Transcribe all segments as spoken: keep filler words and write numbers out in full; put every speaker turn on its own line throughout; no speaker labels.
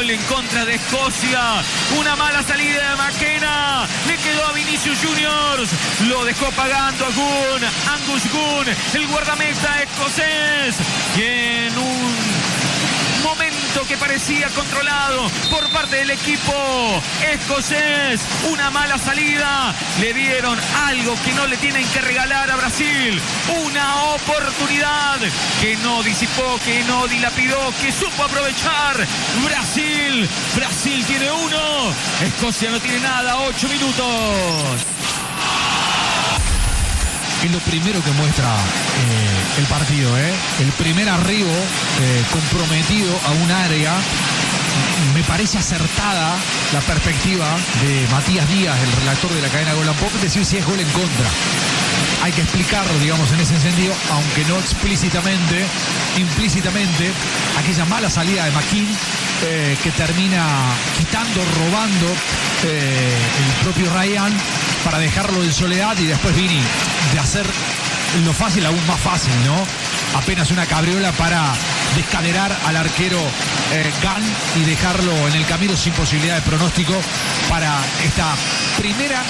gol en contra de Escocia. Una mala salida de McKenna. Le quedó a Vinicius Juniors. Lo dejó pagando a Gunn. Angus Gunn, el guardameta escocés. Y en un momento que parecía controlado por parte del equipo escocés, una mala salida, le dieron algo que no le tienen que regalar a Brasil, una oportunidad que no disipó, que no dilapidó, que supo aprovechar Brasil. Brasil tiene uno, Escocia no tiene nada. Ocho minutos.
Es lo primero que muestra eh, el partido, ¿eh? El primer arribo eh, comprometido a un área. Me parece acertada la perspectiva de Matías Díaz, el relator de la cadena Gol and Pop, decir si es gol en contra. Hay que explicarlo, digamos, en ese sentido, aunque no explícitamente, implícitamente, aquella mala salida de McKean eh, que termina quitando, robando eh, el propio Ryan para dejarlo en soledad, y después Vini de hacer lo fácil aún más fácil, ¿no? Apenas una cabriola para descaderar al arquero eh, Gunn y dejarlo en el camino sin posibilidad de pronóstico para esta primera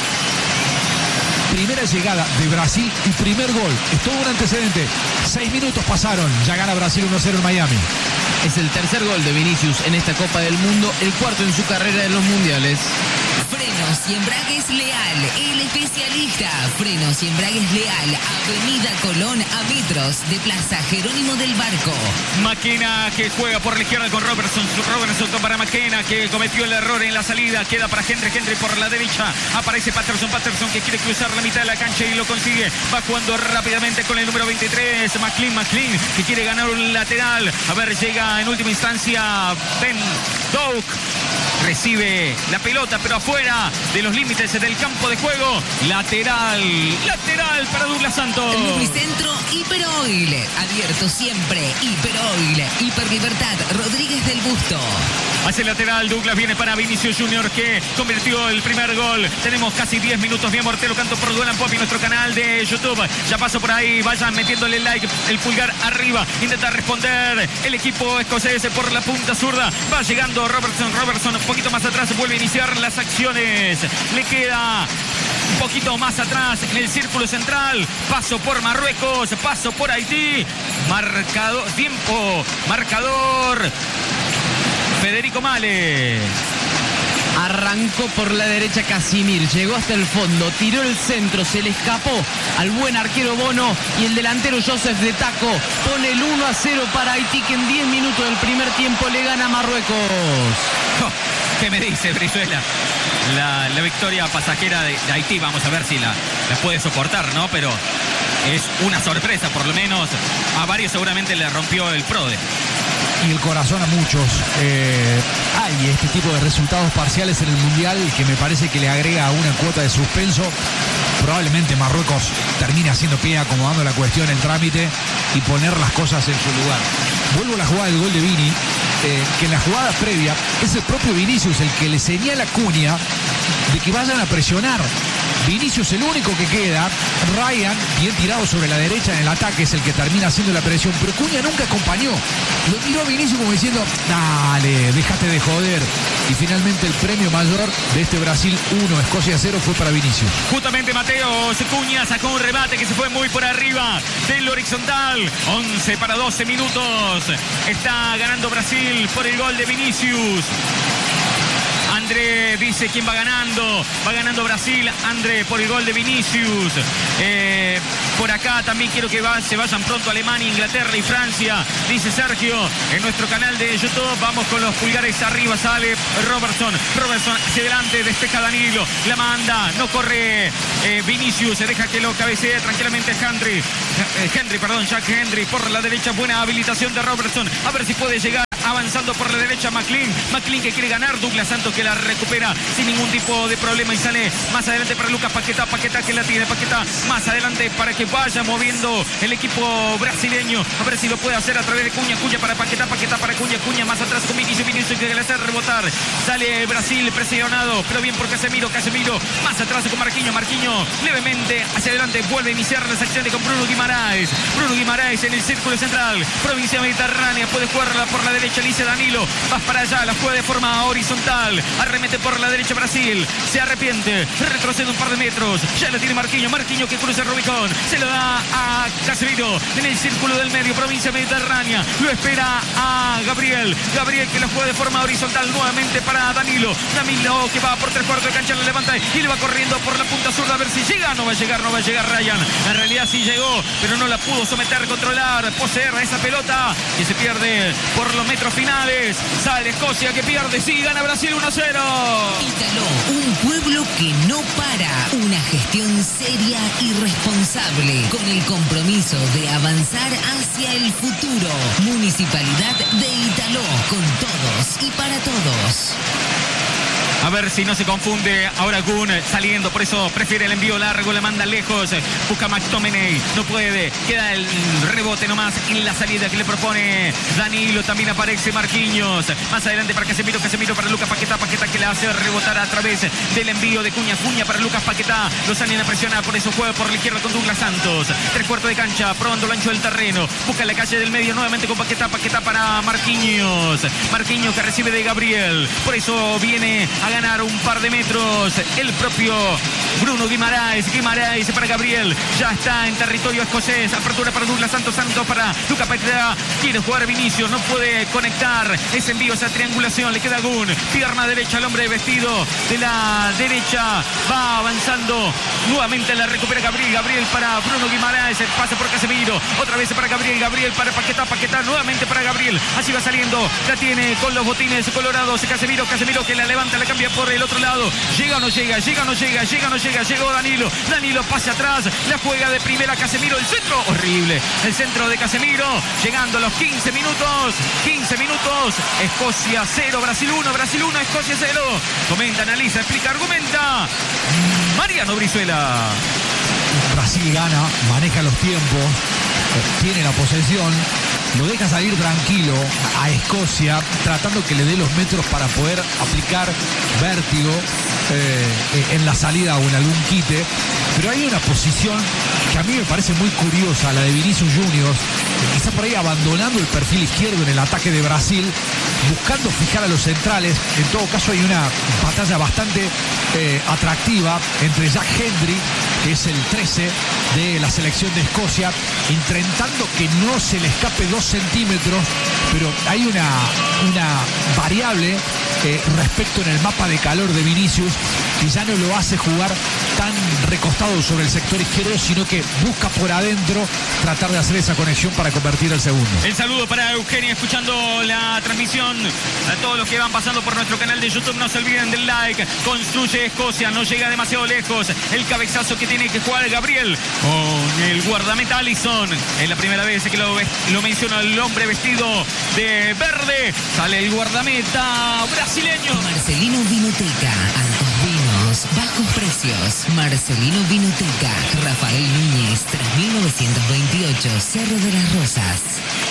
primera llegada de Brasil y primer gol. Es todo un antecedente. Seis minutos pasaron, ya gana Brasil uno cero en Miami.
Es el tercer gol de Vinicius en esta Copa del Mundo, el cuarto en su carrera en los mundiales.
Frenos y Embragues Leal, el especialista. Frenos y Embragues Leal, Avenida Colón a metros de Plaza Jerónimo del Barco.
McKenna que juega por la izquierda con Robertson. Robertson para McKenna que cometió el error en la salida. Queda para Henry. Henry por la derecha. Aparece Patterson. Patterson que quiere cruzar la mitad de la cancha y lo consigue. Va jugando rápidamente con el número veintitrés. McLean. McLean que quiere ganar un lateral. A ver, llega en última instancia Ben Doak. Recibe la pelota, pero afuera de los límites del campo de juego. Lateral, lateral para Douglas Santos.
Lubricentro Hiperoil, abierto siempre. Hiperoil, Hiperlibertad, Rodríguez del Busto.
Hacia el lateral, Douglas viene para Vinicius Junior que convirtió el primer gol. Tenemos casi diez minutos. Bien, Mortero canto por Duelan Pop y nuestro canal de YouTube. Ya paso por ahí, vayan metiéndole el like, el pulgar arriba. Intenta responder el equipo escocés por la punta zurda. Va llegando Robertson, Robertson un poquito más atrás, vuelve a iniciar las acciones. Le queda un poquito más atrás en el círculo central. Paso por Marruecos, paso por Haití. Marcador, tiempo, marcador. Federico Male.
Arrancó por la derecha Casimir, llegó hasta el fondo, tiró el centro, se le escapó al buen arquero Bono y el delantero Joseph de Taco pone el uno a cero para Haití, que en diez minutos del primer tiempo le gana a Marruecos.
Oh, ¿qué me dice Brizuela? La, la victoria pasajera de, de Haití, vamos a ver si la, la puede soportar, ¿no? Pero es una sorpresa, por lo menos a varios seguramente le rompió el PRODE.
Y el corazón a muchos. Eh, hay este tipo de resultados parciales en el Mundial que me parece que le agrega una cuota de suspenso. Probablemente Marruecos termine haciendo pie, acomodando la cuestión, el trámite y poner las cosas en su lugar. Vuelvo a la jugada del gol de Vini, eh, que en la jugada previa es el propio Vinicius el que le señala a Cunha de que vayan a presionar. Vinicius el único que queda. Ryan, bien tirado sobre la derecha en el ataque, es el que termina haciendo la presión, pero Cunha nunca acompañó. Lo tiró a Vinicius como diciendo, dale, déjate de joder. Y finalmente el premio mayor de este Brasil uno, Escocia cero fue para Vinicius.
Justamente Mateo Cunha sacó un remate que se fue muy por arriba del horizontal. once para doce minutos. Está ganando Brasil por el gol de Vinicius. André dice quién va ganando. Va ganando Brasil. André por el gol de Vinicius. Eh, por acá también quiero que va, se vayan pronto Alemania, Inglaterra y Francia. Dice Sergio en nuestro canal de YouTube. Vamos con los pulgares arriba. Sale Robertson. Robertson hacia adelante. Despeja Danilo. La manda. No corre eh, Vinicius. Se deja que lo cabecee tranquilamente Henry. Eh, Henry, perdón. Jack Henry por la derecha. Buena habilitación de Robertson. A ver si puede llegar. Avanzando por la derecha McLean. McLean que quiere ganar. Douglas Santos que la recupera sin ningún tipo de problema y sale más adelante para Lucas Paquetá. Paquetá que la tiene. Paquetá más adelante para que vaya moviendo el equipo brasileño. A ver si lo puede hacer a través de Cunha. Cunha para Paquetá. Paquetá para Cunha. Cunha más atrás con Vinicius. Vinicius que le hace rebotar. Sale Brasil presionado, pero bien por Casemiro. Casemiro más atrás con Marquinhos. Marquinhos levemente hacia adelante. Vuelve a iniciar las acciones con Bruno Guimaraes. Bruno Guimaraes en el círculo central. Provincia Mediterránea. Puede jugarla por la derecha. le dice Danilo, vas para allá, la juega de forma horizontal, arremete por la derecha Brasil, se arrepiente, retrocede un par de metros, ya lo tiene Marquinhos, Marquinhos que cruza el Rubicón, se lo da a Casemiro en el círculo del medio, provincia mediterránea, lo espera a Gabriel, Gabriel que la juega de forma horizontal nuevamente para Danilo, Danilo que va por tres cuartos de cancha, la levanta y le va corriendo por la punta zurda a ver si llega, no va a llegar, no va a llegar Ryan, en realidad sí llegó, pero no la pudo someter, controlar, poseer esa pelota que se pierde por los metros finales, sale Escocia que pierde, sí, gana Brasil uno a cero.
Ítaló, un pueblo que no para, una gestión seria y responsable, con el compromiso de avanzar hacia el futuro. Municipalidad de Ítaló, con todos y para todos.
A ver si no se confunde. Ahora Gun saliendo, por eso prefiere el envío largo, le manda lejos. Busca McTominay, no puede. Queda el rebote nomás en la salida que le propone Danilo. También aparece Marquinhos. Más adelante para Casemiro, Casemiro para Lucas Paquetá. Paquetá que le hace rebotar a través del envío de Cuña. Cuña para Lucas Paquetá. Lo salen a presionar, por eso juega por la izquierda con Douglas Santos. Tres cuartos de cancha, probando el ancho del terreno. Busca la calle del medio nuevamente con Paquetá. Paquetá para Marquinhos. Marquinhos que recibe de Gabriel. Por eso viene a ganar un par de metros el propio Bruno Guimaraes. Guimaraes para Gabriel, ya está en territorio escocés, apertura para Douglas Santos, Santos para Lucas Paquetá, quiere jugar Vinicius, no puede conectar ese envío, esa triangulación, le queda Gun, pierna derecha al hombre vestido de la derecha, va avanzando, nuevamente la recupera Gabriel, Gabriel para Bruno Guimaraes, pasa por Casemiro, otra vez para Gabriel, Gabriel para Paquetá, Paquetá nuevamente para Gabriel, así va saliendo, la tiene con los botines colorados, Casemiro, Casemiro que la levanta, la cambia por el otro lado, llega o no llega, llega o no llega, llega o no llega, llegó Danilo, Danilo pasa atrás, la juega de primera Casemiro, el centro, horrible, el centro de Casemiro, llegando a los quince minutos, quince minutos, Escocia cero, Brasil uno, Brasil uno, Escocia cero, comenta, analiza, explica, argumenta, Mariano Brizuela.
Brasil gana, maneja los tiempos, tiene la posesión, lo deja salir tranquilo a Escocia, tratando que le dé los metros para poder aplicar vértigo eh, en la salida o en algún quite. Pero hay una posición que a mí me parece muy curiosa, la de Vinicius Junior, quizá por ahí abandonando el perfil izquierdo en el ataque de Brasil, buscando fijar a los centrales. En todo caso hay una batalla bastante eh, atractiva entre Jack Hendry, que es el trece de la selección de Escocia, intentando que no se le escape dos centímetros, pero hay una, una variable eh, respecto en el mapa de calor de Vinicius, que ya no lo hace jugar tan recostado sobre el sector izquierdo, sino que busca por adentro tratar de hacer esa conexión para convertir el segundo.
El saludo para Eugenia, escuchando la transmisión. A todos los que van pasando por nuestro canal de YouTube, no se olviden del like. Construye Escocia, no llega demasiado lejos. El cabezazo que tiene que jugar Gabriel con el guardameta Alisson. Es la primera vez que lo, lo menciona el hombre vestido de verde. Sale el guardameta brasileño.
Marcelino Vinoteca, altos vinos, bajos precios. Marcelino Vinoteca, Rafael Núñez, tres mil novecientos veintiocho, Cerro de las Rosas.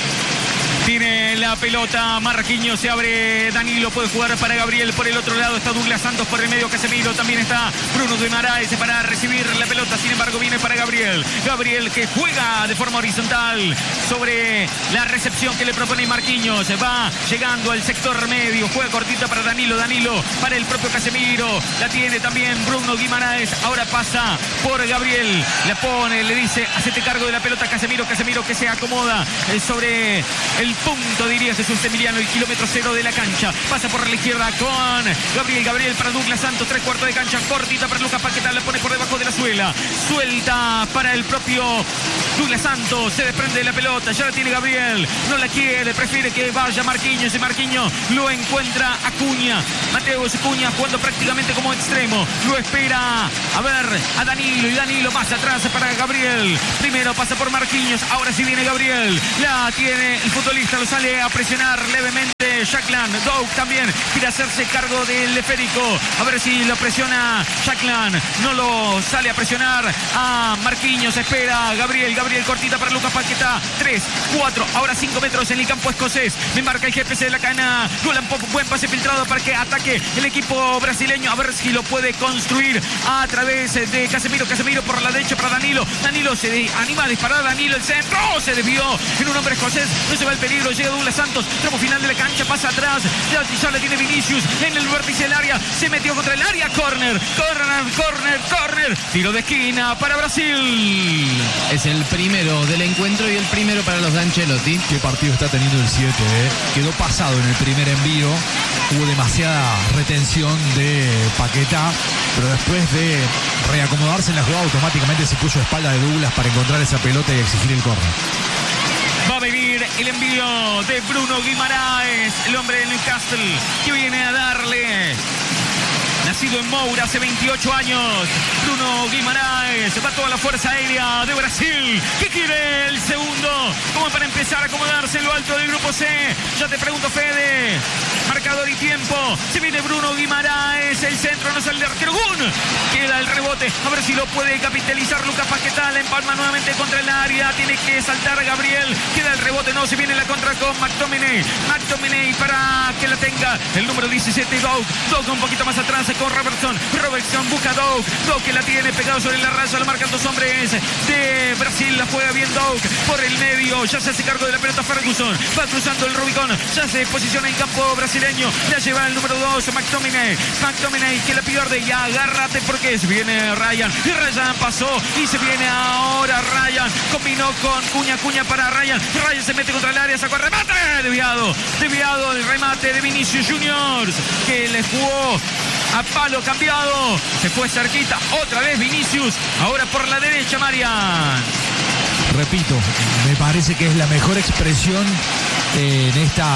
Tiene la pelota Marquinhos, se abre Danilo, puede jugar para Gabriel, por el otro lado está Douglas Santos, por el medio Casemiro, también está Bruno Guimaraes para recibir la pelota, sin embargo viene para Gabriel, Gabriel que juega de forma horizontal sobre la recepción que le propone Marquinhos, va llegando al sector medio, juega cortita para Danilo, Danilo para el propio Casemiro, la tiene también Bruno Guimaraes, ahora pasa por Gabriel, la pone, le dice, hacete cargo de la pelota Casemiro, Casemiro que se acomoda sobre el punto, diría Jesús Emiliano, el kilómetro cero de la cancha, pasa por la izquierda con Gabriel, Gabriel para Douglas Santos, tres cuartos de cancha, cortita para Lucas Paquetá, la pone por debajo de la suela, suelta para el propio Douglas Santos, se desprende de la pelota, ya la tiene Gabriel, no la quiere, prefiere que vaya Marquinhos, y Marquinhos lo encuentra a Cuña, Mateus Cuña jugando prácticamente como extremo, lo espera a ver a Danilo, y Danilo más atrás para Gabriel, primero pasa por Marquinhos, ahora sí viene Gabriel, la tiene el futbolista, lo sale a presionar levemente viene Jacqueline. Doug también quiere hacerse cargo del esférico. A ver si lo presiona Jacqueline. No lo sale a presionar a Marquinhos. Espera Gabriel. Gabriel cortita para Lucas Paquetá. tres, cuatro, ahora cinco metros en el campo escocés. Me marca el G P S de la cadena. Golan Pop, buen pase filtrado para que ataque el equipo brasileño. A ver si lo puede construir a través de Casemiro. Casemiro por la derecha para Danilo. Danilo se de, anima a disparar. Danilo el centro. Se desvió en un hombre escocés. No se va el peligro. Llega Douglas Santos. Tramo final de la cancha. Pasa atrás. Ya, ya le tiene Vinicius en el vértice del área. Se metió contra el área. Corner. Corner. Corner. Corner. Tiro de esquina para Brasil.
Es el primero del encuentro y el primero para los de Ancelotti.
Qué partido está teniendo el siete, ¿eh? Quedó pasado en el primer envío. Hubo demasiada retención de Paquetá, pero después de reacomodarse en la jugada, automáticamente se puso a espalda de Douglas para encontrar esa pelota y exigir el córner.
Va a venir el envío de Bruno Guimaraes, el hombre del Newcastle, que viene a darle. Nacido en Moura hace veintiocho años, Bruno Guimaraes, va toda la fuerza aérea de Brasil. ¿Qué quiere el segundo? Como para empezar a acomodarse en lo alto del grupo C. Ya te pregunto, Fede. Marcador y tiempo. Se viene Bruno Guimaraes, el centro no sale de arquero. ¡Gun! Queda el rebote. A ver si lo puede capitalizar Lucas Paquetá. La empalma nuevamente contra el área. Tiene que saltar Gabriel. Queda el rebote. No, se viene la contra con McTominay. McTominay para que la tenga el número diecisiete, Doug. Doug un poquito más atrás con Robertson. Robertson busca a Doug. Doug que la tiene pegado sobre la raya. Lo marcan dos hombres de Brasil. La juega bien Doug por el medio. Ya se hace cargo de la pelota Ferguson. Va cruzando el Rubicón. Ya se posiciona en campo brasileño. La lleva el número dos, McTominay. McTominay que la pierde. Y agárrate porque se viene Ryan. Y Ryan pasó. Y se viene ahora Ryan. Combinó con Cuña. Cuña para Ryan. Ryan se mete contra el área. Sacó el remate. Desviado. Desviado el remate de Vinicius Juniors. Que le jugó a palo cambiado. Se fue cerquita. Otra vez Vinicius. Ahora por la derecha, Marian.
Repito, me parece que es la mejor expresión eh, en esta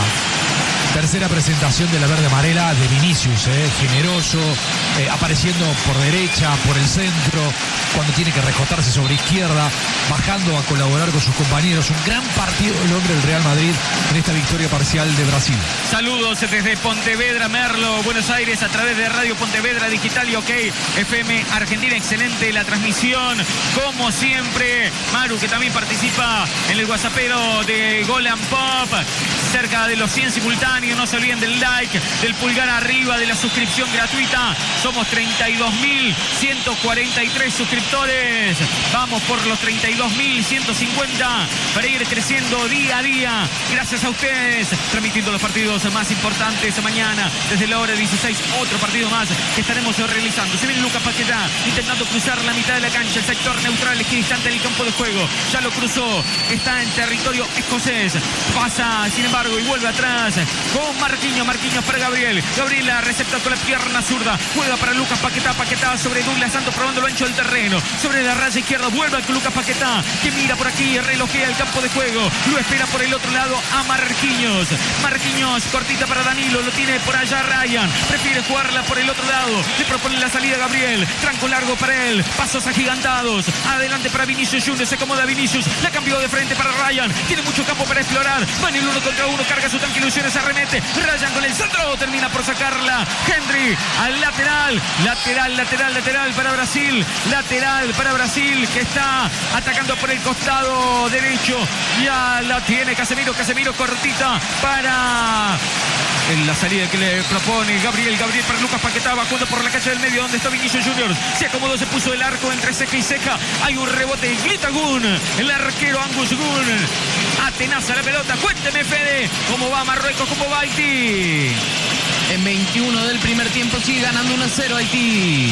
tercera presentación de la verde amarela de Vinicius, eh, generoso, eh, apareciendo por derecha, por el centro, cuando tiene que recotarse sobre izquierda, bajando a colaborar con sus compañeros. Un gran partido del hombre del Real Madrid en esta victoria parcial de Brasil.
Saludos desde Pontevedra, Merlo, Buenos Aires, a través de Radio Pontevedra Digital y OK F M Argentina. Excelente la transmisión, como siempre. Maru, que también participa en el WhatsAppero de Golan Pop, cerca de los cien simultáneos. No se olviden del like, del pulgar arriba, de la suscripción gratuita. Somos treinta y dos mil ciento cuarenta y tres suscriptores. Vamos por los treinta y dos mil ciento cincuenta para ir creciendo día a día. Gracias a ustedes, transmitiendo los partidos más importantes mañana desde la hora dieciséis. Otro partido más que estaremos realizando. Se viene Lucas Paquetá intentando cruzar la mitad de la cancha, el sector neutral, equidistante del campo de juego. Ya lo cruzó, está en territorio escocés. Pasa, sin embargo, y vuelve atrás con Marquinhos. Marquinhos para Gabriel. Gabriel la recepta con la pierna zurda. Juega para Lucas Paquetá. Paquetá sobre Douglas Santos, probando lo ancho del terreno. Sobre la raya izquierda. Vuelve con Lucas Paquetá, que mira por aquí, relojea el campo de juego. Lo espera por el otro lado a Marquinhos. Marquinhos, cortita para Danilo. Lo tiene por allá Ryan. Prefiere jugarla por el otro lado. Le propone la salida a Gabriel. Tranco largo para él. Pasos agigantados. Adelante para Vinicius Junior. Se acomoda Vinicius. La cambió de frente para Ryan. Tiene mucho campo para explorar. Va en el uno contra uno. Carga su tanque ilusiones. Arremete. Ryan con el centro. Termina por sacarla. Henry al lateral. Lateral, lateral, lateral para Brasil. Lateral para Brasil, que está atacando por el costado derecho. Ya la tiene Casemiro. Casemiro cortita para en la salida que le propone Gabriel. Gabriel para Lucas Paquetá, bajando por la cancha del medio donde está Vinicius Junior. Se acomodó, se puso el arco entre ceja y ceja. Hay un rebote. Grita Gun, el arquero Angus Gun. Atenaza la pelota. Cuénteme, Fede, cómo va Marruecos, cómo va Haití.
En veintiuno del primer tiempo sigue ganando uno a cero Haití.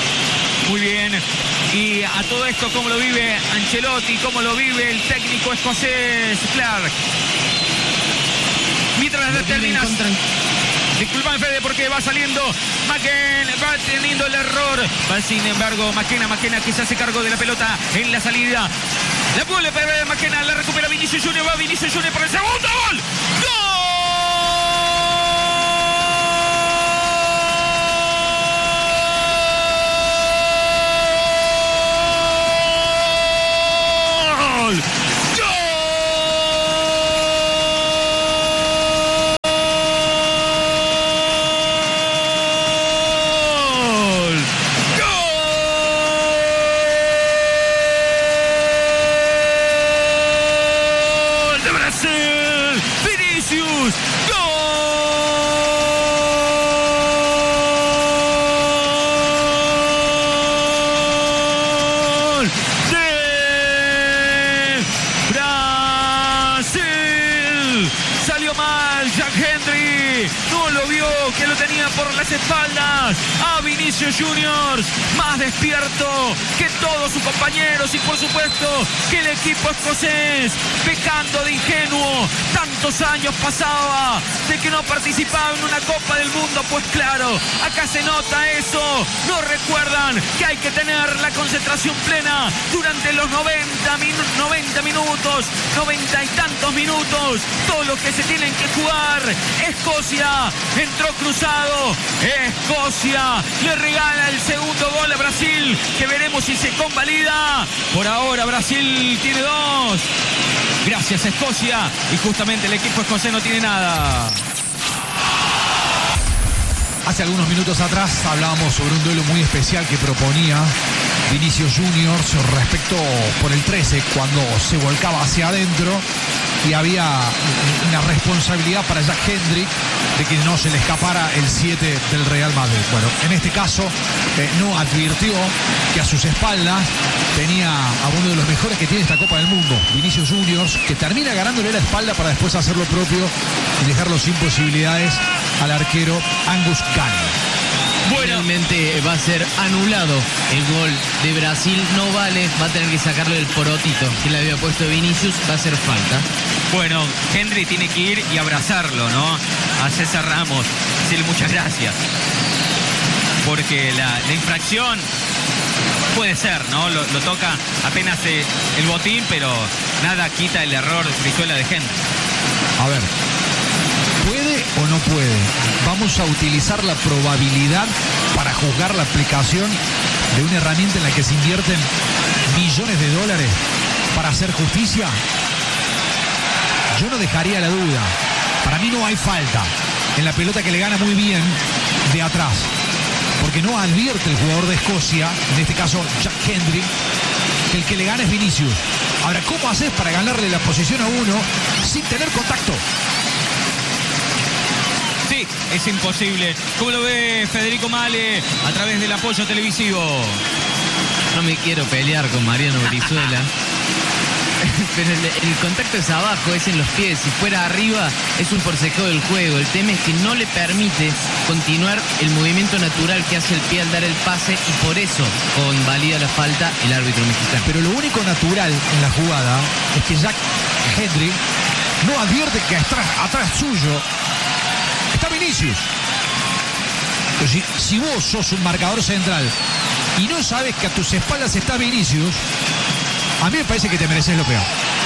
Muy bien. Y a todo esto, ¿cómo lo vive Ancelotti? ¿Cómo lo vive el técnico escocés Clark? Mientras las terminas. Disculpame, Fede, porque va saliendo McKenna, va teniendo el error. Va, sin embargo, McKenna, McKenna que se hace cargo de la pelota en la salida. La vuelve a McKenna, la recupera Vinicius Junior. Va Vinicius Junior por el segundo gol. ¡Gol! Vinicius. ¡Gol! Que lo tenía por las espaldas a Vinicius Juniors, más despierto que todos sus compañeros y por supuesto que el equipo escocés, pecando de ingenuo, tantos años pasaba de que no participaba en una Copa del Mundo, pues claro, acá se nota eso, no recuerdan que hay que tener la concentración plena durante los noventa, minu- noventa minutos, noventa y tantos minutos, todo lo que se tienen que jugar. Escocia entró cruzado, Escocia le regala el segundo gol a Brasil, que veremos si se convalida. Por ahora Brasil tiene dos. Gracias Escocia, y justamente el equipo escocés no tiene nada.
Hace algunos minutos atrás hablábamos sobre un duelo muy especial que proponía Vinicius Juniors respecto por el trece, cuando se volcaba hacia adentro y había una responsabilidad para Jack Hendrick de que no se le escapara el siete del Real Madrid. Bueno, en este caso eh, no advirtió que a sus espaldas tenía a uno de los mejores que tiene esta Copa del Mundo, Vinicius Juniors, que termina ganándole la espalda para después hacer lo propio y dejarlo sin posibilidades al arquero Angus Gunn.
Bueno, finalmente va a ser anulado el gol de Brasil, no vale, va a tener que sacarle el porotito que le había puesto Vinicius, va a hacer falta.
Bueno, Henry tiene que ir y abrazarlo, ¿no? A César Ramos, decirle muchas gracias. Porque la, la infracción puede ser, ¿no? Lo, lo toca apenas eh, el botín, pero nada quita el error de Brizuela de Henry.
A ver, ¿puede o no puede? Vamos a utilizar la probabilidad para juzgar la aplicación de una herramienta en la que se invierten millones de dólares para hacer justicia. Yo no dejaría la duda. Para mí no hay falta en la pelota que le gana muy bien de atrás, porque no advierte el jugador de Escocia, en este caso Jack Hendrick, que el que le gana es Vinicius. Ahora, ¿cómo haces para ganarle la posición a uno sin tener contacto?
Sí, es imposible. ¿Cómo lo ve Federico Male a través del apoyo televisivo?
No me quiero pelear con Mariano Brizuela. Pero el, el contacto es abajo, es en los pies. Si fuera arriba, es un forcejeo del juego. El tema es que no le permite continuar el movimiento natural que hace el pie al dar el pase, y por eso convalida la falta el árbitro mexicano.
Pero lo único natural en la jugada es que Jack Hendrick no advierte que atrás, atrás suyo está Vinicius. Pero si, si vos sos un marcador central y no sabes que a tus espaldas está Vinicius, a mí me parece que te mereces lo peor.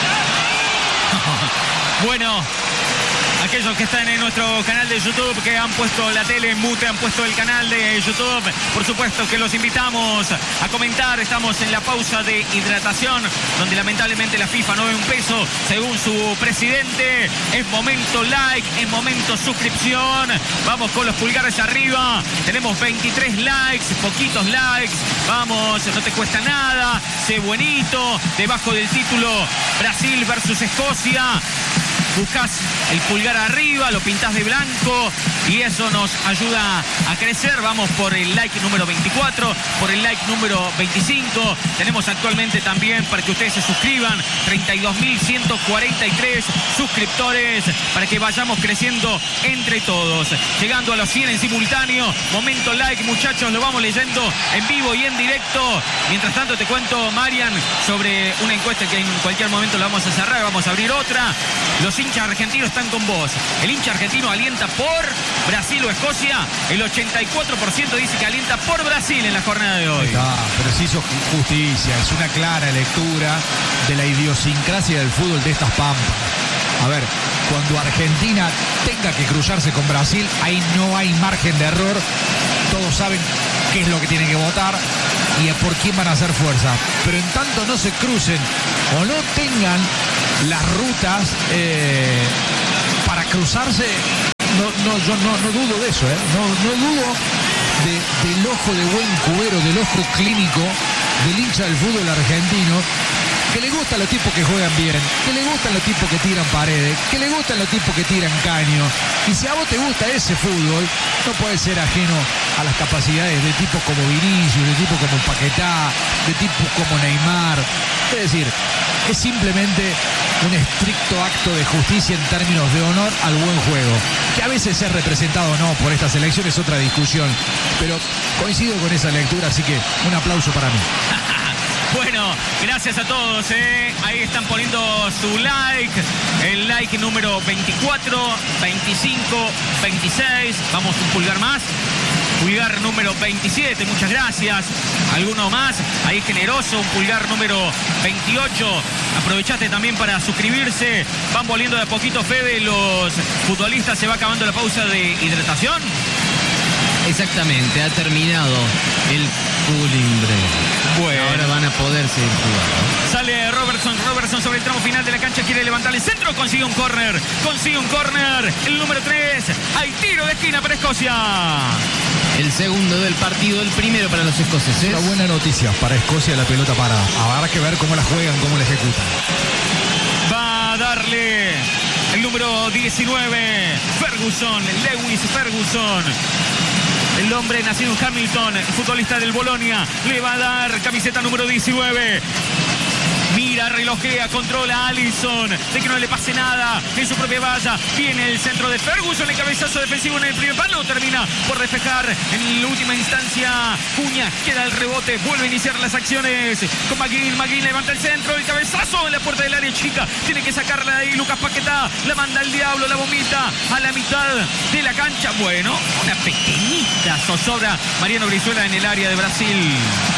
Bueno, aquellos que están en nuestro canal de YouTube, que han puesto la tele en mute, han puesto el canal de YouTube, por supuesto que los invitamos a comentar. Estamos en la pausa de hidratación, donde lamentablemente la FIFA no ve un peso, según su presidente. Es momento like, es momento suscripción. Vamos con los pulgares arriba. Tenemos veintitrés likes, poquitos likes. Vamos, no te cuesta nada. Sé buenito. Debajo del título, Brasil versus Escocia. Buscas el pulgar arriba, lo pintás de blanco y eso nos ayuda a crecer. Vamos por el like número veinticuatro, por el like número veinticinco. Tenemos actualmente también, para que ustedes se suscriban, treinta y dos mil ciento cuarenta y tres suscriptores, para que vayamos creciendo entre todos. Llegando a los cien en simultáneo. Momento like, muchachos, lo vamos leyendo en vivo y en directo. Mientras tanto te cuento, Marian, sobre una encuesta que en cualquier momento la vamos a cerrar, vamos a abrir otra. Los hinchas argentinos están con vos. El hincha argentino alienta por Brasil o Escocia. El ochenta y cuatro por ciento dice que alienta por Brasil en la jornada de hoy.
Está, pero se hizo justicia. Es una clara lectura de la idiosincrasia del fútbol de estas pampas. A ver, cuando Argentina tenga que cruzarse con Brasil, ahí no hay margen de error. Todos saben qué es lo que tienen que votar y por quién van a hacer fuerza. Pero en tanto no se crucen o no tengan las rutas eh, para cruzarse, no, no, yo no, no dudo de eso, ¿eh? no, no dudo de, del ojo de buen cubero, del ojo clínico del hincha del fútbol argentino, que le gusta gustan los tipos que juegan bien, que le gustan los tipos que tiran paredes, que le gustan los tipos que tiran caño. Y si a vos te gusta ese fútbol, no puedes ser ajeno a las capacidades de tipos como Vinicius, de tipos como Paquetá, de tipos como Neymar. Es decir, es simplemente un estricto acto de justicia en términos de honor al buen juego. Que a veces es representado o no por esta selección es otra discusión. Pero coincido con esa lectura, así que un aplauso para mí.
Bueno, gracias a todos, ¿eh? Ahí están poniendo su like. El like número veinticuatro, veinticinco, veintiséis. Vamos un pulgar más. Pulgar número veintisiete, muchas gracias. Alguno más, ahí generoso, un pulgar número veintiocho. Aprovechaste también para suscribirse. Van volviendo de a poquito, Fede, los futbolistas. Se va acabando la pausa de hidratación.
Exactamente, ha terminado el cooling break.
Bueno.
Ahora van a poder seguir jugando.
Sale Robertson, Robertson sobre el tramo final de la cancha, quiere levantar el centro, consigue un córner, consigue un córner, el número tres, hay tiro de esquina para Escocia.
El segundo del partido, el primero para los escoceses.
Una buena noticia para Escocia, la pelota parada. Habrá que ver cómo la juegan, cómo la ejecutan.
Va a darle el número diecinueve, Ferguson, Lewis Ferguson. El hombre nacido en Hamilton, futbolista del Bolonia, le va a dar camiseta número diecinueve. Mira, relojea, controla a Alisson, de que no le pase nada en su propia valla. Viene el centro de Ferguson, el cabezazo defensivo en el primer palo, termina por despejar en la última instancia. Cuña, queda el rebote, vuelve a iniciar las acciones con McGinn. McGinn levanta el centro, el cabezazo en la puerta del área chica, tiene que sacarla de ahí Lucas Paquetá, la manda al diablo, la vomita a la mitad de la cancha. Bueno, una pequeñita zozobra Mariano Brizuela en el área de Brasil.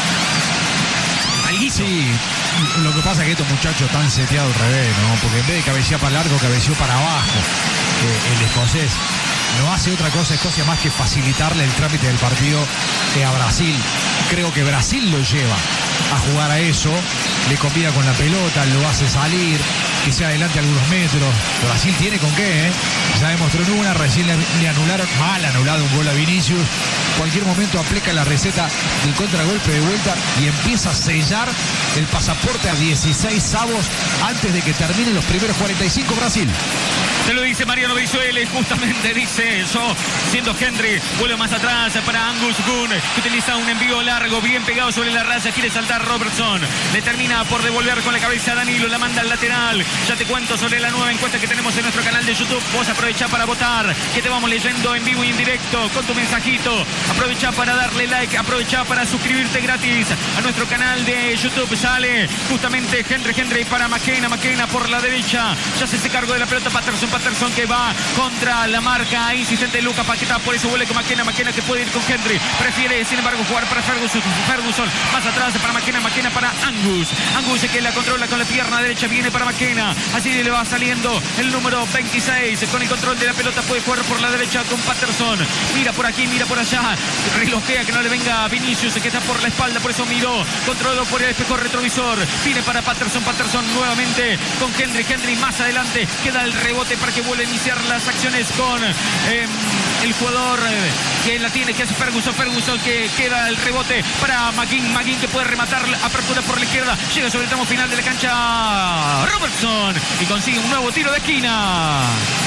Sí, lo que pasa es que estos muchachos están seteados al revés, ¿no? Porque en vez de cabecear para largo, cabeceó para abajo. Eh, el escocés no hace otra cosa Escocia más que facilitarle el trámite del partido eh, a Brasil. Creo que Brasil lo lleva a jugar a eso, le combina con la pelota, lo hace salir, que se adelante algunos metros. Brasil tiene con qué, ¿eh? Ya demostró en una, recién le, le anularon, mal anulado un gol a Vinicius. Cualquier momento aplica la receta del contragolpe de vuelta y empieza a sellar el pasaporte a dieciséis avos antes de que terminen los primeros cuarenta y cinco Brasil.
Se lo dice Mariano Brizuela, justamente dice eso, siendo Henry, vuelve más atrás para Angus Gunn, que utiliza un envío largo, bien pegado sobre la raya, quiere saltar Robertson, le termina por devolver con la cabeza a Danilo, la manda al lateral. Ya te cuento sobre la nueva encuesta que tenemos en nuestro canal de YouTube, vos aprovecha para votar, que te vamos leyendo en vivo y en directo con tu mensajito, aprovecha para darle like, aprovecha para suscribirte gratis a nuestro canal de YouTube. Sale justamente Henry, Henry para McKenna, McKenna por la derecha, ya se hace cargo de la pelota Patterson, Patterson que va contra la marca insistente Lucas Paquetá, por eso vuelve con McKenna, McKenna que puede ir con Henry, prefiere sin embargo jugar para Ferguson, Ferguson más atrás para McKenna, McKenna para Angus, Angus que la controla con la pierna derecha, viene para McKenna, así le va saliendo el número veintiséis, con el control de la pelota puede jugar por la derecha con Patterson, mira por aquí, mira por allá, relojea que no le venga Vinicius que está por la espalda, por eso miró, controló por el espejo retrovisor, viene para Patterson, Patterson nuevamente con Henry, Henry más adelante, queda el rebote para que vuelva a iniciar las acciones con eh, el jugador eh, que la tiene, que es Ferguson, Ferguson que queda el rebote para McGinn, McGinn que puede rematar, apertura por la izquierda, llega sobre el tramo final de la cancha Robertson y consigue un nuevo tiro de esquina.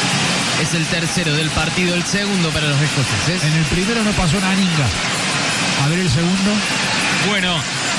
Es el tercero del partido, el segundo para los escoceses.
En el primero no pasó nada, ninga. A ver el segundo.
Bueno,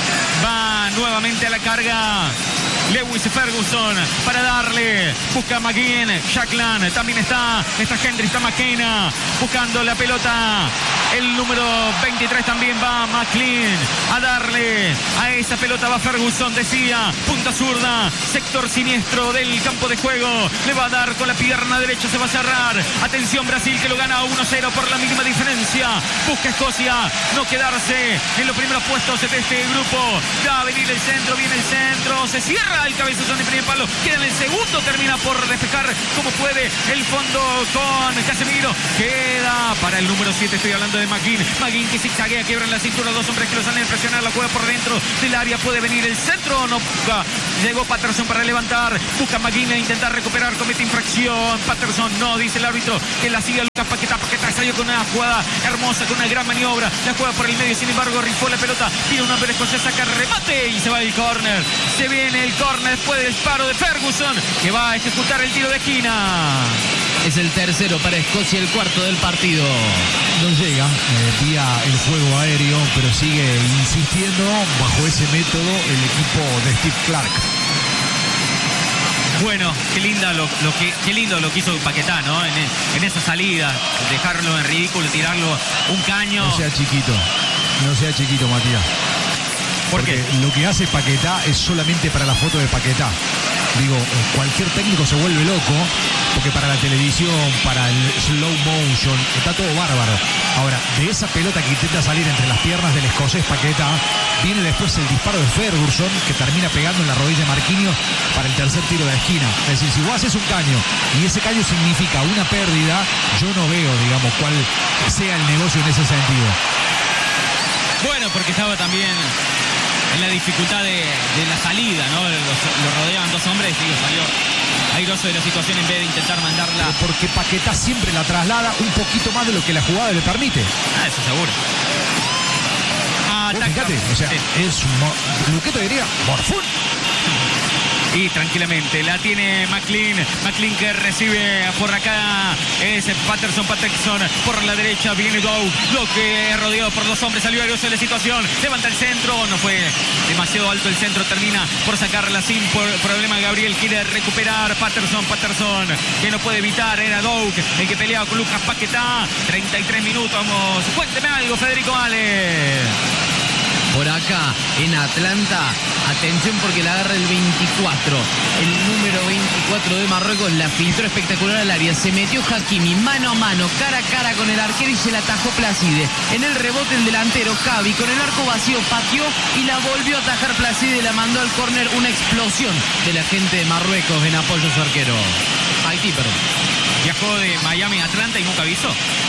va nuevamente a la carga Lewis Ferguson para darle, busca McGinn, Jackland, también está, está Henry, está McKenna, buscando la pelota, el número veintitrés también va McLean, a darle a esa pelota va Ferguson, decía, punta zurda, sector siniestro del campo de juego, le va a dar con la pierna derecha, se va a cerrar, atención Brasil que lo gana uno cero por la mínima diferencia, busca Escocia, no quedarse en los primeros puestos de este grupo, va a venir el centro, viene el centro, se cierra el cabezazón de primer palo, queda en el segundo, termina por despejar como puede el fondo con Casemiro, queda para el número siete, estoy hablando de McGinn, McGinn que zigzaguea, quiebra en la cintura, dos hombres que lo salen a presionar, la juega por dentro del área, puede venir el centro, no busca, llegó Patterson para levantar, busca McGinn a intentar recuperar, comete infracción, Patterson no, dice el árbitro que la sigue Lucas Paquetá, Paquetá está salió con una jugada hermosa, con una gran maniobra. La juega por el medio, sin embargo, rifó la pelota. Tiene una pelea escocesa, saca remate y se va el córner. Se viene el córner después del disparo de Ferguson, que va a ejecutar el tiro de esquina.
Es el tercero para Escocia, el cuarto del partido.
No llega eh, vía el juego aéreo, pero sigue insistiendo bajo ese método el equipo de Steve Clark.
Bueno, qué linda lo, lo que qué lindo lo que hizo Paquetá, ¿no? En, en esa salida, dejarlo en ridículo, tirarlo un caño.
No sea chiquito, no sea chiquito, Matías.
¿Por
Porque
qué?
lo que hace Paquetá es solamente para la foto de Paquetá. Digo, cualquier técnico se vuelve loco, porque para la televisión, para el slow motion, está todo bárbaro. Ahora, de esa pelota que intenta salir entre las piernas del escocés Paquetá, viene después el disparo de Ferguson, que termina pegando en la rodilla de Marquinhos para el tercer tiro de esquina. Es decir, si vos haces un caño y ese caño significa una pérdida, yo no veo, digamos, cuál sea el negocio en ese sentido.
Bueno, porque estaba también en la dificultad de, de la salida, ¿no? Los, lo rodeaban dos hombres y digo, salió airoso de la situación en vez de intentar mandarla.
Pero porque Paquetá siempre la traslada un poquito más de lo que la jugada le permite.
Ah, eso seguro.
Vos fíjate, o sea,
Sí.
es un Luqueto diría morfún.
Y tranquilamente la tiene McLean. McLean que recibe por acá. Es Patterson. Patterson por la derecha. Viene Doug. Doug que rodeado por dos hombres. Salió airoso de la situación. Levanta el centro. No fue demasiado alto el centro. Termina por sacarla sin por problema. Gabriel quiere recuperar. Patterson. Patterson que no puede evitar. Era Doug el que peleaba con Lucas Paquetá. treinta y tres minutos. Vamos. Cuénteme algo, Federico Ale.
Por acá, en Atlanta, atención porque la agarra el veinticuatro. El número veinticuatro de Marruecos la filtró espectacular al área. Se metió Hakimi mano a mano, cara a cara con el arquero y se la atajó Placide. En el rebote el delantero, Xavi, con el arco vacío, pateó y la volvió a atajar Placide y la mandó al córner. Una explosión de la gente de Marruecos en apoyo a su arquero. Haití, perdón.
Viajó de Miami a Atlanta y nunca avisó.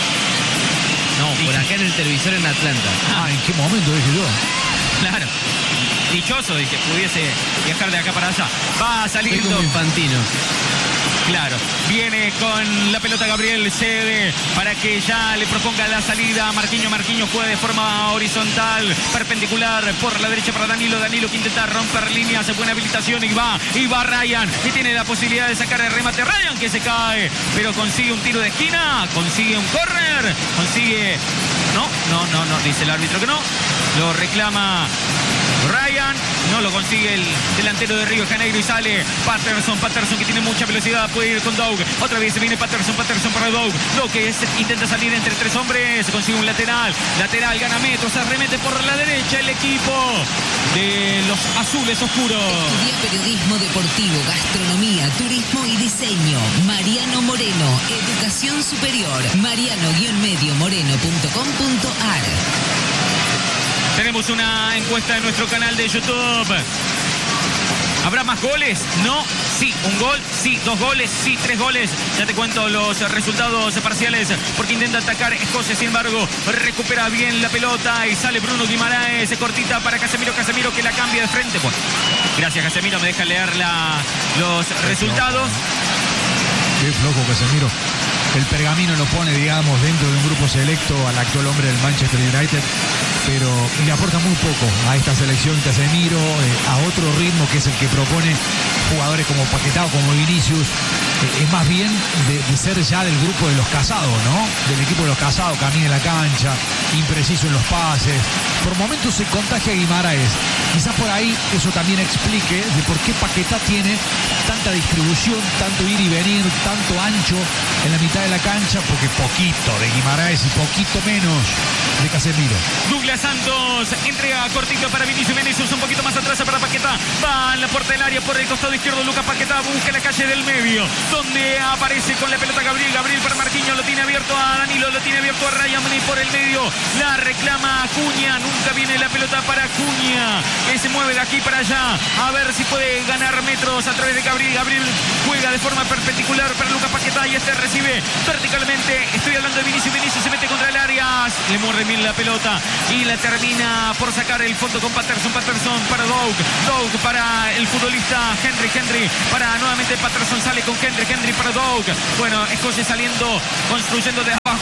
No, por acá en el televisor en Atlanta.
Ah, ¿en qué momento dije yo?
Claro. Dichoso de que pudiese viajar de acá para allá. Va
Soy
saliendo.
como infantino.
Claro. Viene con la pelota Gabriel. Cede para que ya le proponga la salida. Marquinhos. Marquinhos juega de forma horizontal, perpendicular por la derecha para Danilo. Danilo que intenta romper líneas. Buena habilitación y va. Y va Ryan. Y tiene la posibilidad de sacar el remate. Ryan que se cae. Pero consigue un tiro de esquina. Consigue un córner. Consigue. No, no, no, no. Dice el árbitro que no. Lo reclama Ryan, no lo consigue el delantero de Río de Janeiro y sale Patterson, Patterson que tiene mucha velocidad, puede ir con Doug, otra vez se viene Patterson, Patterson para Doug, Doug que es, intenta salir entre tres hombres, consigue un lateral, lateral, gana metros, se arremete por la derecha el equipo de los azules oscuros.
Estudia periodismo deportivo, gastronomía, turismo y diseño. Mariano Moreno, educación superior. mariano medio moreno punto com punto a r.
Tenemos una encuesta en nuestro canal de YouTube. ¿Habrá más goles? No. Sí, un gol. Sí, dos goles. Sí, tres goles. Ya te cuento los resultados parciales porque intenta atacar Escocia. Sin embargo, recupera bien la pelota y sale Bruno Guimaraes. Cortita para Casemiro. Casemiro que la cambia de frente. Bueno, gracias Casemiro. Me deja leer la, los
Qué
resultados.
Flojo, Qué flojo Casemiro. El pergamino lo pone, digamos, dentro de un grupo selecto al actual hombre del Manchester United, pero le aporta muy poco a esta selección Casemiro, eh, a otro ritmo que es el que propone jugadores como Paquetá o como Vinicius. Eh, es más bien de, de ser ya del grupo de los casados, ¿no? Del equipo de los casados, camina en la cancha, impreciso en los pases. Por momentos se contagia a Guimaraes. Quizás por ahí eso también explique de por qué Paquetá tiene tanta distribución, tanto ir y venir, tanto ancho en la mitad de la cancha, porque poquito de Guimaraes y poquito menos de Casemiro.
Douglas Santos entrega cortito para Vinicius. Vinicius un poquito más atrás para Paquetá. Va en la puerta del área por el costado izquierdo. Lucas Paquetá busca la calle del medio, donde aparece con la pelota Gabriel. Gabriel para Marquinhos. Lo tiene abierto a Danilo. Lo tiene abierto a Ryan. Y por el medio la reclama Acuña. Nunca viene la pelota para Acuña, que se mueve de aquí para allá. A ver si puede ganar metros a través de Gabriel. Gabriel juega de forma perpendicular para Lucas Paquetá y este recibe verticalmente. Estoy hablando de Vinicius. Vinicius se mete contra el área. Le muerde bien la pelota y la termina por sacar el fondo con Patterson. Patterson para Doug. Doug para el futbolista Henry. Henry para nuevamente Patterson. Sale con Henry. Henry para Doug. Bueno, Escocia saliendo, construyendo de abajo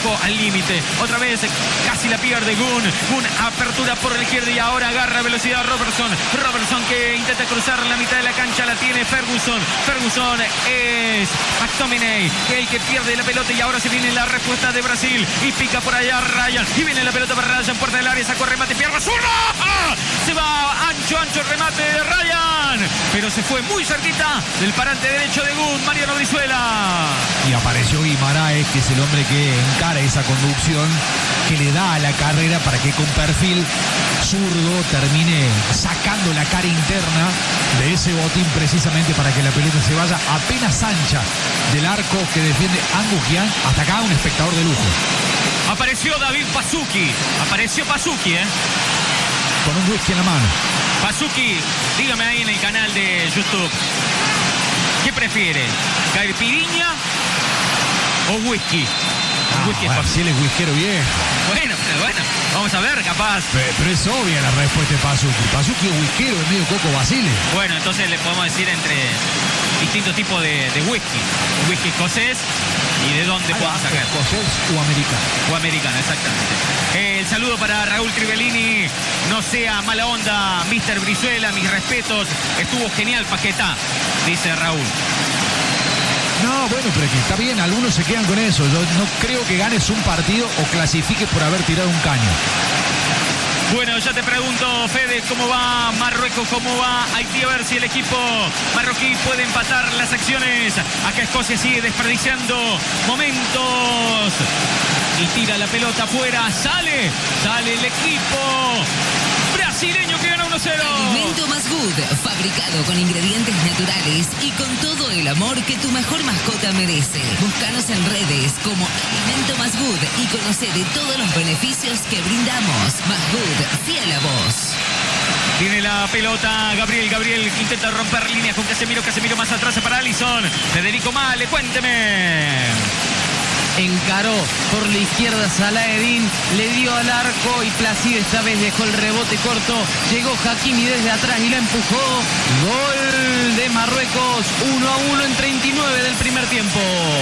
poco al límite. Otra vez casi la pierde Gunn. Gunn apertura por la izquierda y ahora agarra velocidad Robertson. Robertson que intenta cruzar la mitad de la cancha, la tiene Ferguson. Ferguson es McTominay, el que pierde la pelota y ahora se viene la respuesta de Brasil y pica por allá Ryan y viene la pelota para Ryan, puerta del área, sacó remate, pierna zurda, se va ancho, ancho el remate de Ryan, pero se fue muy cerquita del parante derecho de Gunn, Mariano Brizuela.
Y apareció Guimaraes, que es el hombre que encara esa conducción, que le da a la carrera para que con perfil zurdo termine sacando la cara interna de ese botín precisamente para que la pelota se vaya apenas ancha del arco que defiende Angukian. Hasta acá un espectador de lujo.
Apareció David Pazuki, apareció Pazuki, ¿eh?
Con un whisky en la mano.
Pazuki, dígame ahí en el canal de YouTube, ¿qué prefiere? ¿Caipirinha o whisky?
Ah,
whisky
bueno, si él es whiskero viejo.
Bueno, pero bueno, vamos a ver, capaz.
Pero, pero es obvia la respuesta de Pazuki. Pazuki es whiskero, es medio Coco Basile.
Bueno, entonces le podemos decir entre distintos tipos de, de whisky. Whisky escocés y de dónde
Ah,
podemos sacar.
escocés o americano.
O americano, exactamente. Eh, el saludo para Raúl Crivellini. No sea mala onda, mister Brizuela, mis respetos. Estuvo genial, Paquetá, dice Raúl.
No, bueno, pero que está bien, algunos se quedan con eso. Yo no creo que ganes un partido o clasifiques por haber tirado un caño.
Bueno, ya te pregunto, Fede, ¿cómo va Marruecos? ¿Cómo va Haití? A ver si el equipo marroquí puede empatar las acciones. Acá Escocia sigue desperdiciando momentos. Y tira la pelota afuera. Sale, sale el equipo brasileño que gana uno cero.
Alimento Más Good, fabricado con ingredientes naturales y con todo el amor que tu mejor mascota merece. Búscanos en redes como Alimento Más Good y conoce de todos los beneficios que brindamos. Más Good, fiel a vos.
Tiene la pelota Gabriel, Gabriel intenta romper líneas con Casemiro, Casemiro más atrás para Alisson. Federico Male, cuénteme.
Encaró por la izquierda Salaedín, le dio al arco y Placide esta vez dejó el rebote corto. Llegó Hakimi desde atrás y la empujó. Gol de Marruecos, uno a uno en treinta y nueve del primer tiempo.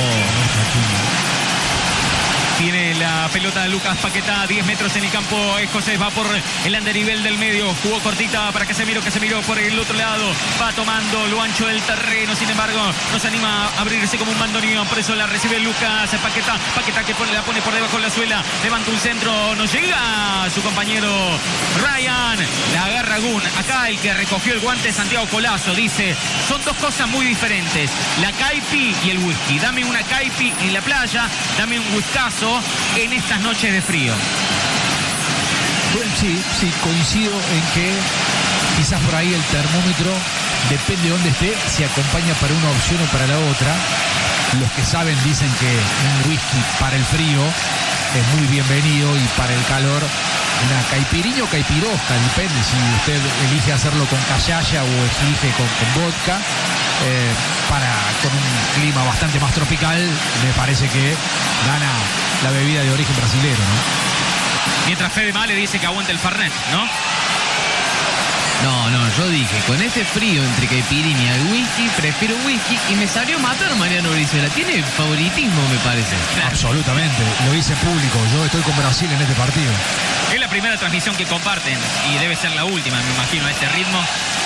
Tiene la pelota Lucas Paquetá, diez metros en el campo escocés, va por el andenivel del medio, jugó cortita para Casemiro, Casemiro por el otro lado, va tomando lo ancho del terreno, sin embargo, no se anima a abrirse como un bandoneón, por eso la recibe Lucas Paquetá, Paquetá que pone, la pone por debajo de la suela, levanta un centro, no llega su compañero Ryan, la agarra Gunn, acá el que recogió el guante es Santiago Colazo, dice, son dos cosas muy diferentes, la caipi y el whisky, dame una caipi en la playa, dame un whiskazo en estas noches de frío.
Bueno, sí, sí, coincido en que quizás por ahí el termómetro, depende de dónde esté, se acompaña para una opción o para la otra. Los que saben dicen que un whisky para el frío es muy bienvenido y para el calor una caipirinha o caipirosca, depende si usted elige hacerlo con callaya o elige con, con vodka. Eh, para con un clima bastante más tropical, me parece que gana la bebida de origen brasilero, ¿no?
Mientras Fede Male dice que aguanta el Fernet, ¿no?
No, no, yo dije, con este frío entre caipirinha y whisky, prefiero whisky y me salió matar Mariano Brizuela. Tiene favoritismo, me parece.
Absolutamente, lo hice público, yo estoy con Brasil en este partido.
Es la primera transmisión que comparten y debe ser la última, me imagino, a este ritmo.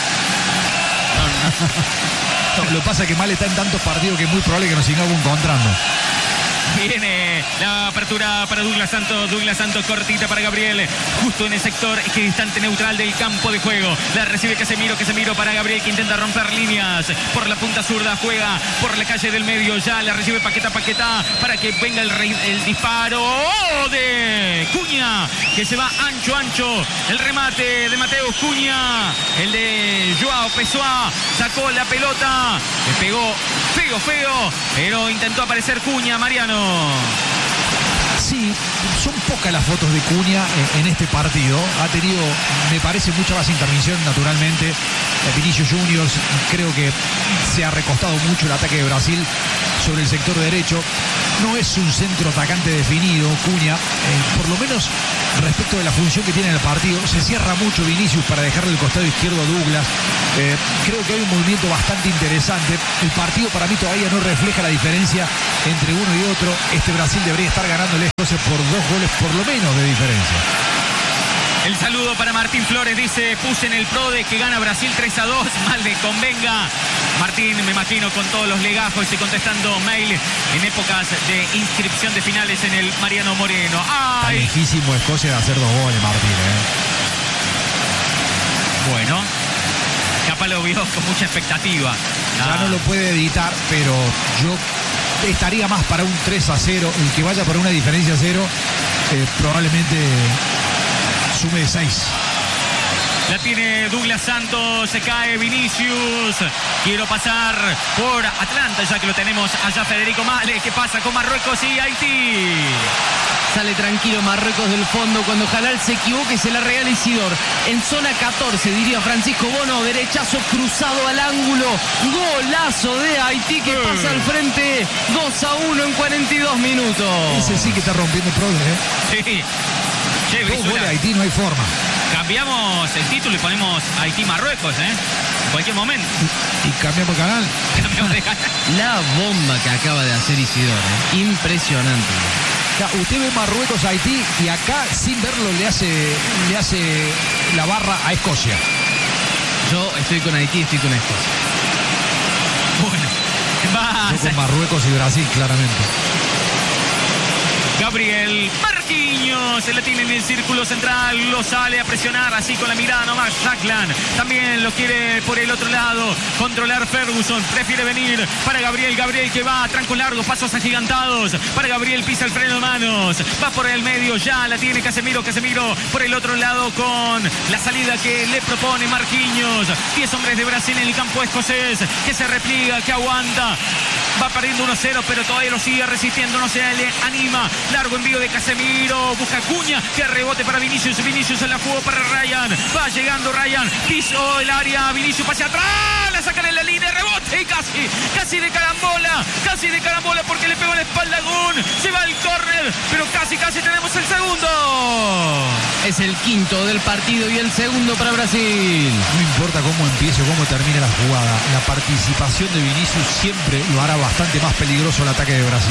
No, lo que pasa es que Mal está en tantos partidos que es muy probable que nos sigamos encontrando.
Viene la apertura para Douglas Santos, Douglas Santos cortita para Gabriel, justo en el sector equidistante neutral del campo de juego. La recibe Casemiro, Casemiro para Gabriel que intenta romper líneas por la punta zurda, juega por la calle del medio, ya la recibe Paquetá, Paquetá para que venga el, rey, el disparo ¡oh! de Cunha, que se va ancho, ancho, el remate de Mateus Cunha, el de Joao Pessoa, sacó la pelota, le pegó feo, feo, pero intentó aparecer Cunha, Mariano.
Sí, son pocas las fotos de Cunha en, en este partido. Ha tenido, me parece, mucha más intervención naturalmente. Vinicius Juniors creo que se ha recostado mucho el ataque de Brasil sobre el sector derecho. No es un centro atacante definido, Cunha, eh, por lo menos respecto de la función que tiene en el partido. Se cierra mucho Vinicius para dejarle el costado izquierdo a Douglas. Eh, creo que hay un movimiento bastante interesante. El partido para mí todavía no refleja la diferencia entre uno y otro. Este Brasil debería estar ganando el Escocia por dos goles por lo menos de diferencia.
El saludo para Martín Flores, dice, puse en el PRODE que gana Brasil tres a dos, mal le convenga. Martín, me imagino, con todos los legajos y contestando mail en épocas de inscripción de finales en el Mariano Moreno. ¡Ay!
Está lejísimo Escocia de hacer dos goles, Martín, ¿eh?
Bueno, capaz lo vio con mucha expectativa.
Ya
Ah.
no lo puede editar, pero yo estaría más para un tres a cero. El que vaya para una diferencia cero, eh, probablemente sume de seis.
La tiene Douglas Santos, se cae Vinicius. Quiero pasar por Atlanta, ya que lo tenemos allá Federico Male. ¿Qué pasa con Marruecos y Haití?
Sale tranquilo Marruecos del fondo cuando Jalal se equivoca y se la regala Isidor. En zona catorce, diría Francisco Bono, derechazo cruzado al ángulo. Golazo de Haití que pasa al frente. dos a uno en cuarenta y dos minutos.
Ese sí que está rompiendo el PRODE, ¿eh?
Sí. Che,
Dos
Brizuela,
goles a Haití, no hay forma.
cambiamos el título y ponemos Haití-Marruecos, ¿eh? En cualquier momento.
Y cambiamos de canal.
Cambiamos de canal.
La bomba que acaba de hacer Isidor, ¿eh? Impresionante.
Ya, usted ve Marruecos a Haití y acá sin verlo le hace, le hace la barra a Escocia.
Yo estoy con Haití, estoy con Escocia.
Bueno, va
Yo con Marruecos y Brasil, claramente.
Gabriel Marquinhos, se la tiene en el círculo central, lo sale a presionar así con la mirada nomás. Jaclan también lo quiere por el otro lado controlar Ferguson, prefiere venir para Gabriel, Gabriel que va a trancos largos, pasos agigantados para Gabriel, pisa el freno de manos, va por el medio, ya la tiene Casemiro, Casemiro por el otro lado con la salida que le propone Marquinhos. Diez hombres de Brasil en el campo escocés, que se repliega, que aguanta, va perdiendo uno cero, pero todavía lo sigue resistiendo, no se le anima. Largo envío de Casemiro, busca Cunha, que rebote para Vinicius, Vinicius se la jugó para Ryan, va llegando Ryan, pisó el área, Vinicius pasa atrás, la sacan en la línea, rebote y casi, casi de carambola, casi de carambola porque le pegó en la espalda a Gun, se va el córner, pero casi, casi tenemos el segundo.
Es el quinto del partido y el segundo para Brasil.
No importa cómo empiece o cómo termine la jugada, la participación de Vinicius siempre lo hará bastante más peligroso el ataque de Brasil.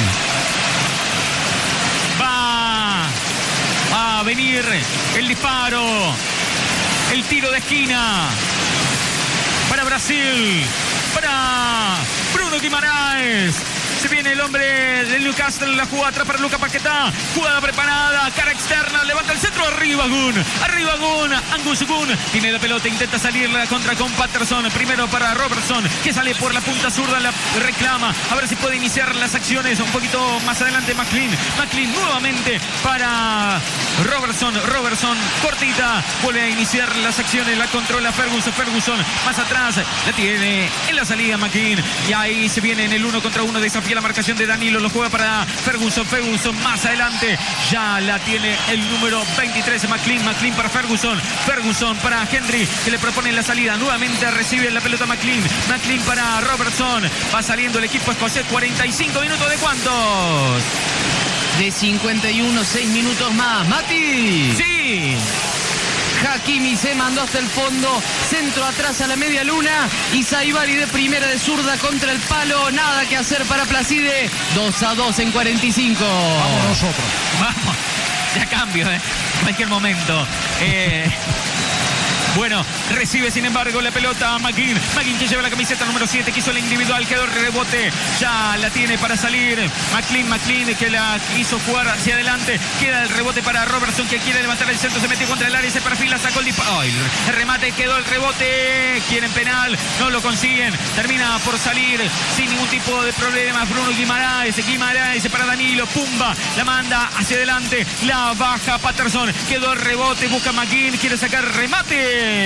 Va a venir el disparo, el tiro de esquina para Brasil, para Bruno Guimaraes. Se viene el hombre del Newcastle, la jugada atrás para Luca Paquetá, jugada preparada, cara externa, levanta el centro, arriba Gun, arriba Gun, Angus Gun, tiene la pelota, intenta salir la contra con Patterson, primero para Robertson, que sale por la punta zurda, la reclama, a ver si puede iniciar las acciones, un poquito más adelante McLean, McLean nuevamente para Robertson, Robertson, cortita, vuelve a iniciar las acciones, la controla Ferguson, Ferguson, más atrás, la tiene en la salida McLean, y ahí se viene en el uno contra uno, desafía la marcación de Danilo, lo juega para Ferguson, Ferguson más adelante, ya la tiene el número veintitrés, McLean, McLean para Ferguson, Ferguson para Henry, que le propone la salida, nuevamente recibe la pelota McLean, McLean para Robertson, va saliendo el equipo escocés, cuarenta y cinco minutos de cuántos?
De cincuenta y uno, seis minutos más. Mati.
Sí.
Hakimi se mandó hasta el fondo, centro atrás a la media luna y Saibari de primera de zurda contra el palo, nada que hacer para Placide, dos a dos en cuarenta y cinco.
Vamos nosotros.
Vamos, ya cambio, ¿eh? En cualquier momento. Eh... Bueno, recibe sin embargo la pelota McGinn. McGinn que lleva la camiseta número siete, quiso el individual, quedó el rebote. Ya la tiene para salir. McLean, McLean que la hizo jugar hacia adelante. Queda el rebote para Robertson que quiere levantar el centro, se metió contra el área y se perfila, sacó el disparo. ¡Ay! El remate, quedó el rebote. Quieren penal, no lo consiguen. Termina por salir sin ningún tipo de problemas. Bruno Guimaraes, Guimaraes para Danilo. Pumba, la manda hacia adelante. La baja Patterson. Quedó el rebote, busca McGinn, quiere sacar remate.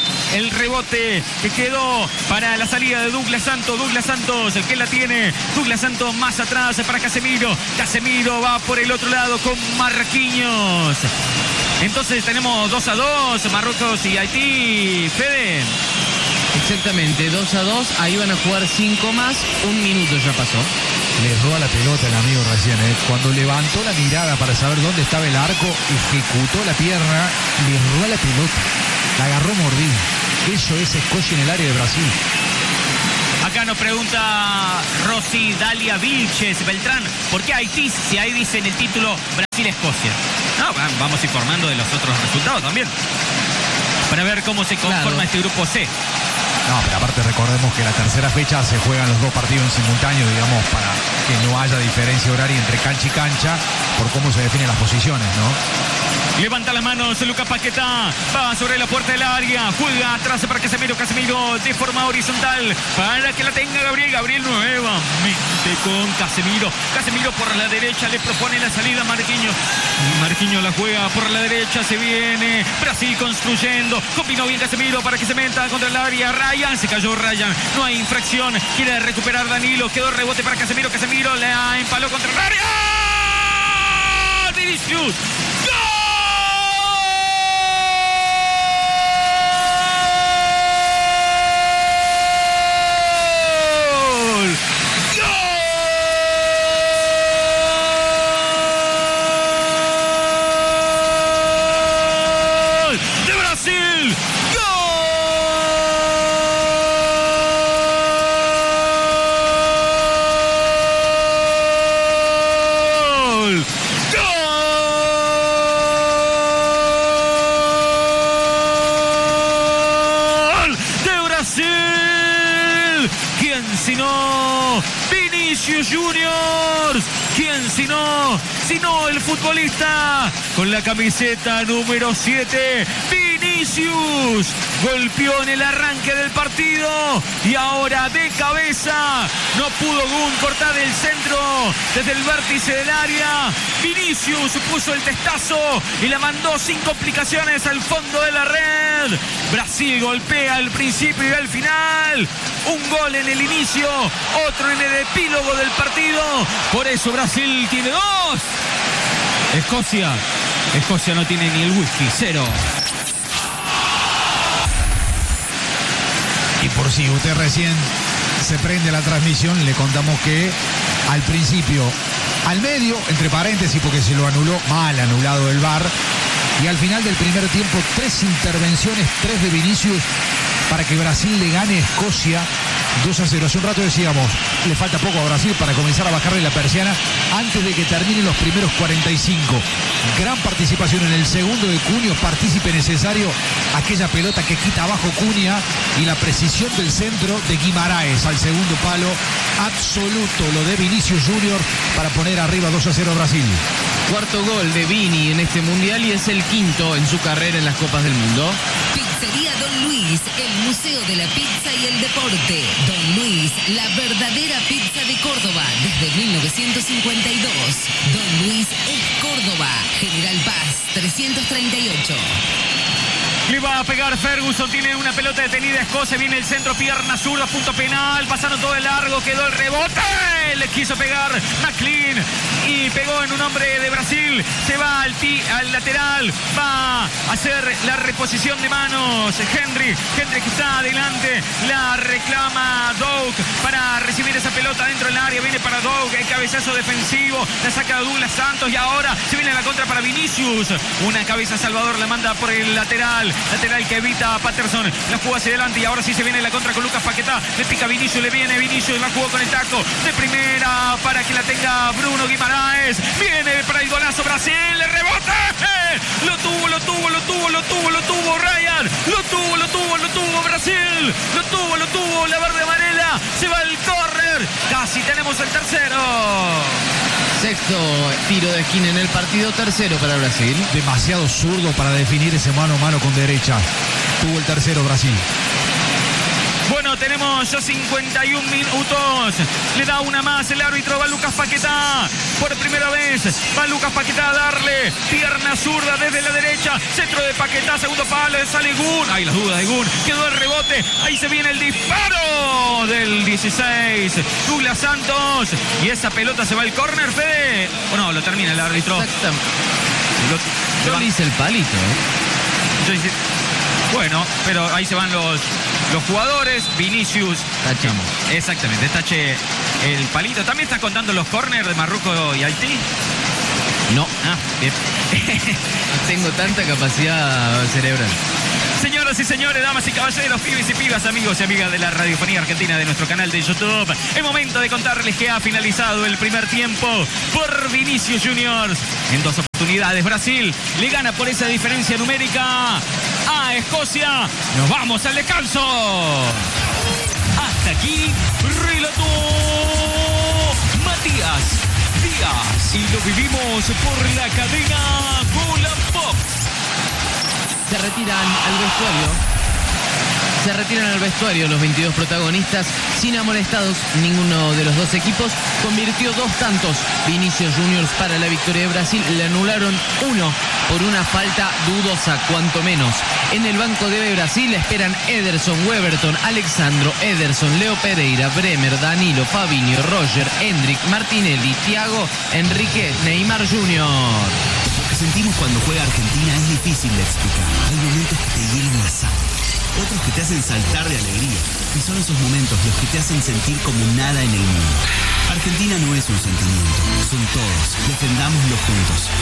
el rebote que quedó para la salida de Douglas Santos. Douglas Santos, el que la tiene. Douglas Santos más atrás para Casemiro. Casemiro va por el otro lado con Marquinhos. Entonces tenemos dos a dos, Marruecos y Haití. Fede.
Exactamente, dos a dos. Ahí van a jugar cinco más. Un minuto ya pasó.
Le roba la pelota el amigo recién, ¿eh? Cuando levantó la mirada para saber dónde estaba el arco, ejecutó la pierna, le roba la pelota. La agarró mordida. Eso es Escocia en el área de Brasil.
Acá nos pregunta Rosy Dalia Vilches Beltrán, ¿por qué Haití si ahí dice en el título Brasil-Escocia? No, vamos informando de los otros resultados también, para ver cómo se conforma claro. este grupo C.
No, pero aparte recordemos que la tercera fecha se juegan los dos partidos en simultáneo, digamos, para que no haya diferencia horaria entre cancha y cancha por cómo se definen las posiciones, ¿no?
Levanta las manos Lucas Paquetá, va sobre la puerta del área, juega atrás para Casemiro, Casemiro de forma horizontal para que la tenga Gabriel, Gabriel nuevamente con Casemiro, Casemiro por la derecha, le propone la salida a Marquinhos, Marquinhos la juega por la derecha, se viene Brasil construyendo, combinó bien Casemiro para que se meta contra el área, Ryan, se cayó Ryan, no hay infracción, quiere recuperar Danilo, quedó rebote para Casemiro, Casemiro la empaló contra el área, Vinicius, Juniors, ¿quién si no? Si no el futbolista con la camiseta número siete, Vinicius, golpeó en el arranque del partido y ahora de cabeza no pudo Gun cortar el centro desde el vértice del área. Vinicius puso el testazo y la mandó sin complicaciones al fondo de la red. Brasil golpea al principio y al final. Un gol en el inicio, otro en el epílogo del partido. Por eso Brasil tiene dos. Escocia, Escocia no tiene ni el whisky, cero.
Y por si usted recién se prende la transmisión, le contamos que al principio, al medio, entre paréntesis, porque se lo anuló, mal anulado el V A R, y al final del primer tiempo, tres intervenciones, tres de Vinicius, para que Brasil le gane a Escocia dos a cero. Hace un rato decíamos, le falta poco a Brasil para comenzar a bajarle la persiana antes de que terminen los primeros cuarenta y cinco. Gran participación en el segundo de Cunha, partícipe necesario, aquella pelota que quita abajo Cunha y la precisión del centro de Guimaraes al segundo palo. Absoluto lo de Vinicius Junior para poner arriba dos a cero a Brasil.
Cuarto gol de Vini en este mundial y es el quinto en su carrera en las Copas del Mundo.
Pizzería Don Luis, el museo de la pizza y el deporte. Don Luis, la verdadera pizza de Córdoba desde mil novecientos cincuenta y dos. Don Luis es Córdoba, General Paz trescientos treinta y ocho.
Le va a pegar Ferguson, tiene una pelota detenida Escocia, viene el centro, pierna zurda, punto penal, pasaron todo el largo, quedó el rebote, le quiso pegar McLean y pegó en un hombre de Brasil, se va al, ti, al lateral, va a hacer la reposición de manos, Henry, Henry que está adelante, la reclama Doug para recibir esa pelota dentro del área, viene para Doug, el cabezazo defensivo, la saca Douglas Santos y ahora se viene la contra para Vinicius, una cabeza Salvador la manda por el lateral, lateral que evita a Patterson, la jugó hacia adelante y ahora sí se viene la contra con Lucas Paquetá, le pica Vinicius, le viene Vinicius, la jugó con el taco de primera para que la tenga Bruno Guimaraes, viene para el golazo Brasil, le rebota, lo tuvo, lo tuvo, lo tuvo, lo tuvo, lo tuvo Ryan, lo tuvo, lo tuvo, lo tuvo Brasil, lo tuvo, lo tuvo, la verde amarela, se va el córner, casi tenemos el tercero.
Sexto tiro de esquina en el partido, tercero para Brasil.
Demasiado zurdo para definir ese mano a mano con derecha. Tuvo el tercero Brasil.
Bueno, tenemos cincuenta y un minutos. Le da una más el árbitro. Va Lucas Paquetá. Por primera vez va Lucas Paquetá a darle. Pierna zurda desde la derecha. Centro de Paquetá. Segundo palo. Sale Gun. Ay, las dudas de Gun. Quedó el rebote. Ahí se viene el disparo del dieciséis. Douglas Santos. Y esa pelota se va al córner, Fede. O no, lo termina el árbitro.
Exactamente.
Lo,
Yo le hice el palito, ¿eh?
Yo hice, bueno, pero ahí se van los, los jugadores. Vinicius.
Tachamos.
Exactamente, tache el palito. ¿También estás contando los corners de Marruecos y Haití?
No.
Ah, bien.
Tengo tanta capacidad cerebral.
Señoras y señores, damas y caballeros, pibes y pibas, amigos y amigas de la radiofonía argentina de nuestro canal de YouTube, es momento de contarles que ha finalizado el primer tiempo por Vinicius Juniors. En dos oportunidades, Brasil le gana por esa diferencia numérica a Escocia. Nos vamos al descanso. Hasta aquí, relató Matías Díaz. Y lo vivimos por la cadena Gol Pop.
Se retiran al vestuario. Se retiran al vestuario los veintidós protagonistas sin amonestados. Ninguno de los dos equipos convirtió dos tantos. Vinicius Juniors para la victoria de Brasil. Le anularon uno por una falta dudosa, cuanto menos. En el banco de Brasil esperan Ederson, Weberton, Alexandro, Ederson, Leo Pereira, Bremer, Danilo, Fabinho, Roger, Hendrik, Martinelli, Thiago, Enrique, Neymar Junior
Lo que sentimos cuando juega Argentina es difícil de explicar. Hay momentos que te hielan la sangre, otros que te hacen saltar de alegría. Y son esos momentos los que te hacen sentir como nada en el mundo. Argentina no es un sentimiento, son todos. Defendámoslo juntos.